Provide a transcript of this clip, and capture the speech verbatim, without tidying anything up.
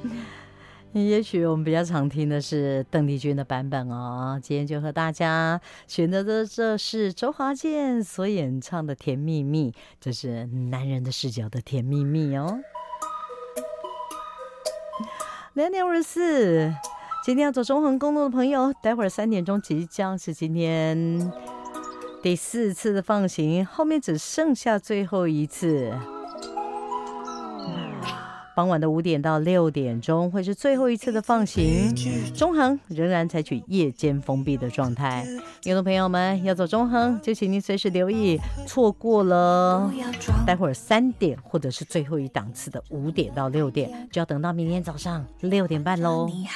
也许我们比较常听的是邓丽君的版本哦，今天就和大家选择的这是周华健所演唱的《甜蜜蜜》，这是男人的视角的甜蜜蜜哦。两点五十四，今天要走中横公路的朋友，待会儿三点钟即将是今天第四次的放行，后面只剩下最后一次。傍晚的五点到六点钟会是最后一次的放行，中横仍然采取夜间封闭的状态。听众朋友们要走中横，就请您随时留意，错过了待会儿三点或者是最后一档次的五点到六点，就要等到明天早上六点半喽。